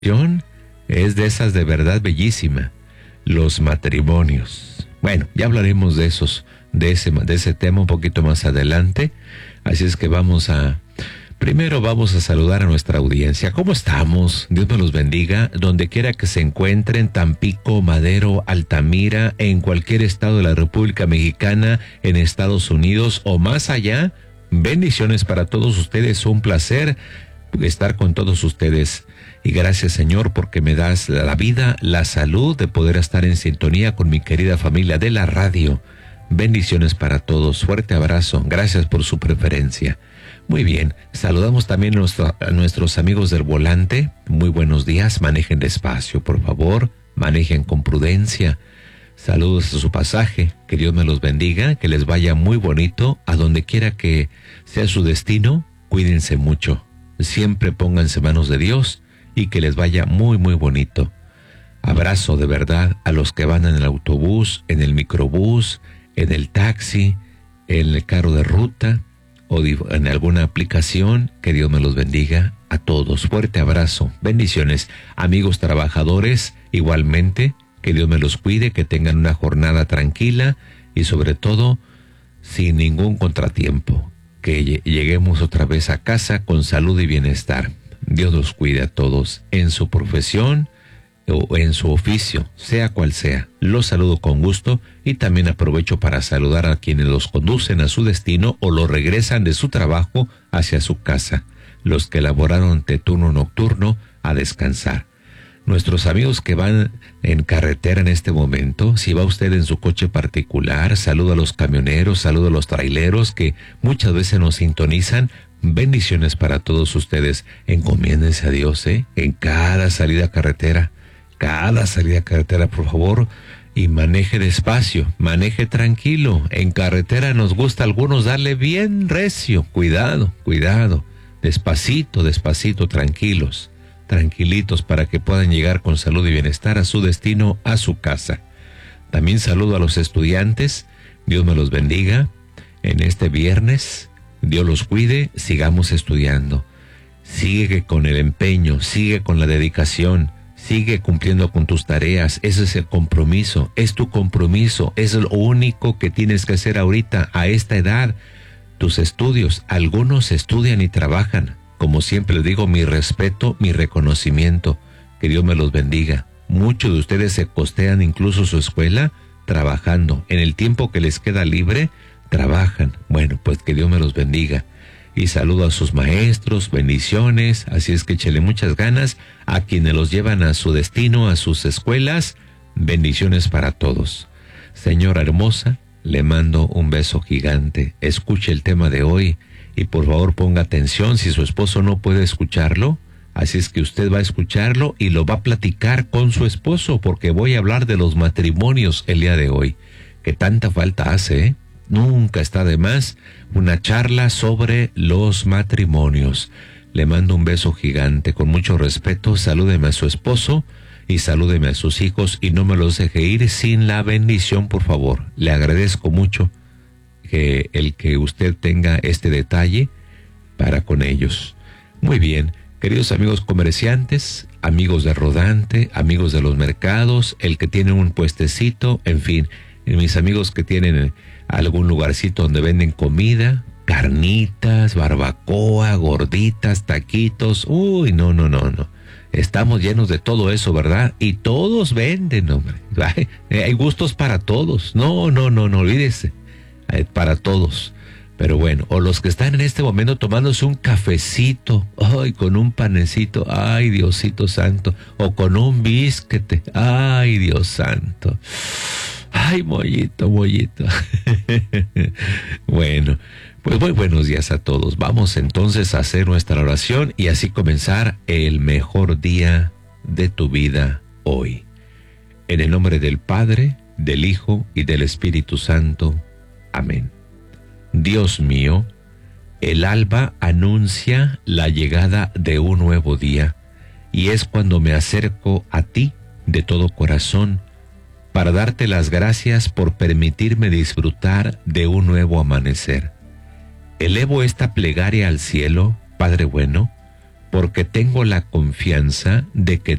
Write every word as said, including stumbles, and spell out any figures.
Es de esas de verdad bellísima, los matrimonios. Bueno, ya hablaremos de esos, de ese, de ese tema un poquito más adelante. Así es que vamos a, primero vamos a saludar a nuestra audiencia. ¿Cómo estamos? Dios me los bendiga. Donde quiera que se encuentren, Tampico, Madero, Altamira, en cualquier estado de la República Mexicana, en Estados Unidos o más allá. Bendiciones para todos ustedes. Un placer estar con todos ustedes. Y gracias, Señor, porque me das la vida, la salud de poder estar en sintonía con mi querida familia de la radio. Bendiciones para todos. Fuerte abrazo. Gracias por su preferencia. Muy bien. Saludamos también a, nuestro, a nuestros amigos del volante. Muy buenos días. Manejen despacio, por favor. Manejen con prudencia. Saludos a su pasaje. Que Dios me los bendiga. Que les vaya muy bonito. A donde quiera que sea su destino, cuídense mucho. Siempre pónganse en manos de Dios. Y que les vaya muy, muy bonito. Abrazo de verdad a los que van en el autobús, en el microbús, en el taxi, en el carro de ruta o en alguna aplicación. Que Dios me los bendiga a todos. Fuerte abrazo. Bendiciones. Amigos trabajadores, igualmente, que Dios me los cuide, que tengan una jornada tranquila y sobre todo sin ningún contratiempo. Que lleguemos otra vez a casa con salud y bienestar. Dios los cuide a todos en su profesión o en su oficio, sea cual sea. Los saludo con gusto y también aprovecho para saludar a quienes los conducen a su destino o los regresan de su trabajo hacia su casa, los que laboraron de turno nocturno a descansar. Nuestros amigos que van en carretera en este momento, si va usted en su coche particular, saludo a los camioneros, saludo a los traileros que muchas veces nos sintonizan. Bendiciones para todos ustedes. Encomiéndense a Dios, ¿eh? En cada salida a carretera, cada salida a carretera, por favor, y maneje despacio, maneje tranquilo. En carretera nos gusta a algunos darle bien recio. Cuidado, cuidado. Despacito, despacito, tranquilos, tranquilitos para que puedan llegar con salud y bienestar a su destino, a su casa. También saludo a los estudiantes. Dios me los bendiga en este viernes. Dios los cuide, sigamos estudiando. Sigue con el empeño, sigue con la dedicación, sigue cumpliendo con tus tareas. Ese es el compromiso, es tu compromiso, es lo único que tienes que hacer ahorita, a esta edad. Tus estudios, algunos estudian y trabajan. Como siempre les digo, mi respeto, mi reconocimiento. Que Dios me los bendiga. Muchos de ustedes se costean incluso su escuela trabajando. En el tiempo que les queda libre, trabajan. Bueno, pues que Dios me los bendiga. Y saludo a sus maestros, bendiciones. Así es que échele muchas ganas a quienes los llevan a su destino, a sus escuelas. Bendiciones para todos. Señora hermosa, le mando un beso gigante. Escuche el tema de hoy y por favor ponga atención si su esposo no puede escucharlo. Así es que usted va a escucharlo y lo va a platicar con su esposo, porque voy a hablar de los matrimonios el día de hoy, que tanta falta hace, ¿eh? Nunca está de más una charla sobre los matrimonios. Le mando un beso gigante, con mucho respeto. Salúdeme a su esposo y salúdeme a sus hijos y no me los deje ir sin la bendición, por favor. Le agradezco mucho que el que usted tenga este detalle para con ellos. Muy bien, queridos amigos comerciantes, amigos de rodante, amigos de los mercados, el que tiene un puestecito, en fin, mis amigos que tienen algún lugarcito donde venden comida, carnitas, barbacoa, gorditas, taquitos. Uy, no, no, no, no. Estamos llenos de todo eso, ¿verdad? Y todos venden, hombre. Hay, hay gustos para todos. No, no, no, no olvídese. Hay para todos. Pero bueno, o los que están en este momento tomándose un cafecito, ay, con un panecito, ay, Diosito santo, o con un bisquete, ay, Dios santo. Ay, mollito, mollito. Bueno, pues muy buenos días a todos. Vamos entonces a hacer nuestra oración y así comenzar el mejor día de tu vida hoy. En el nombre del Padre, del Hijo y del Espíritu Santo. Amén. Dios mío, el alba anuncia la llegada de un nuevo día y es cuando me acerco a ti de todo corazón para darte las gracias por permitirme disfrutar de un nuevo amanecer. Elevo esta plegaria al cielo, Padre bueno, porque tengo la confianza de que